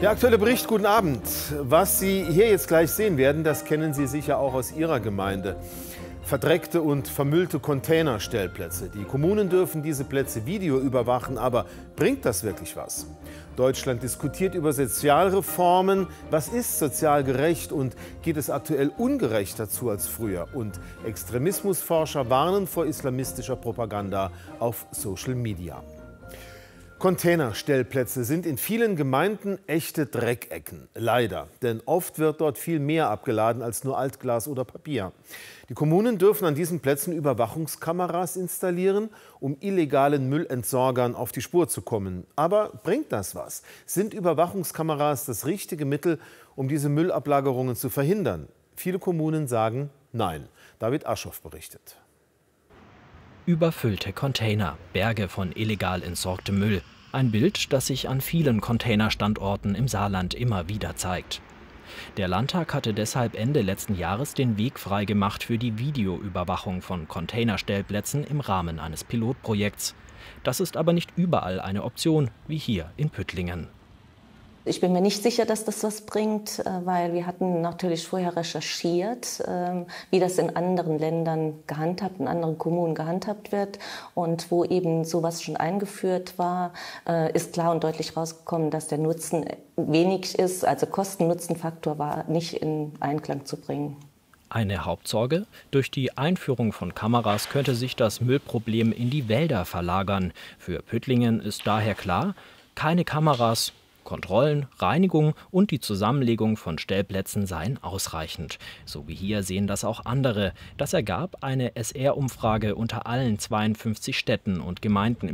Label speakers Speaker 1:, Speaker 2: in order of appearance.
Speaker 1: Der aktuelle Bericht, guten Abend. Was Sie hier jetzt gleich sehen werden, das kennen Sie sicher auch aus Ihrer Gemeinde. Verdreckte und vermüllte Containerstellplätze. Die Kommunen dürfen diese Plätze videoüberwachen, aber bringt das wirklich was? Deutschland diskutiert über Sozialreformen. Was ist sozial gerecht und geht es aktuell ungerechter zu als früher? Und Extremismusforscher warnen vor islamistischer Propaganda auf Social Media. Containerstellplätze sind in vielen Gemeinden echte Dreckecken. Leider, denn oft wird dort viel mehr abgeladen als nur Altglas oder Papier. Die Kommunen dürfen an diesen Plätzen Überwachungskameras installieren, um illegalen Müllentsorgern auf die Spur zu kommen. Aber bringt das was? Sind Überwachungskameras das richtige Mittel, um diese Müllablagerungen zu verhindern? Viele Kommunen sagen nein. David Aschoff berichtet.
Speaker 2: Überfüllte Container, Berge von illegal entsorgtem Müll. Ein Bild, das sich an vielen Containerstandorten im Saarland immer wieder zeigt. Der Landtag hatte deshalb Ende letzten Jahres den Weg freigemacht für die Videoüberwachung von Containerstellplätzen im Rahmen eines Pilotprojekts. Das ist aber nicht überall eine Option, wie hier in Püttlingen.
Speaker 3: Ich bin mir nicht sicher, dass das was bringt, weil wir hatten natürlich vorher recherchiert, wie das in anderen Ländern gehandhabt, in anderen Kommunen gehandhabt wird. Und wo eben sowas schon eingeführt war, ist klar und deutlich rausgekommen, dass der Nutzen wenig ist, also Kosten-Nutzen-Faktor war nicht in Einklang zu bringen.
Speaker 2: Eine Hauptsorge: Durch die Einführung von Kameras könnte sich das Müllproblem in die Wälder verlagern. Für Püttlingen ist daher klar: keine Kameras. Kontrollen, Reinigung und die Zusammenlegung von Stellplätzen seien ausreichend. So wie hier sehen das auch andere. Das ergab eine SR-Umfrage unter allen 52 Städten und Gemeinden im